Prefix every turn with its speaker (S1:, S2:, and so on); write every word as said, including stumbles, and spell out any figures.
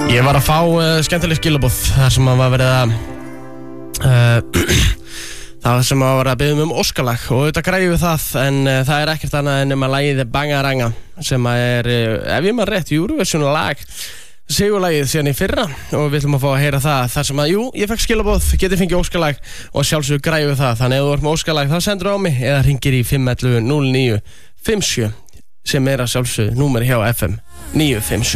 S1: Ég var að fá uh, skemmtileg skilaboð þar sem að var verið að uh, það sem að var að biðja um óskalag og auðvitað græjum við það en uh, það er ekkert annað en um að lagið Bangaranga sem að er, uh, ef ég maður rétt, Eurovision lag sigurlagið síðan í fyrra og við ætlum að fá að heyra það þar sem að, jú, ég fekk skilaboð, getið fengið óskalag og sjálfsögur græjum við það, þannig ef þú ert með óskalag þá sendur á mig eða hringir í fimm ellefu núll níu fimm sjö sem er að sjálfsögur númeri hjá F M níu fimm sjö.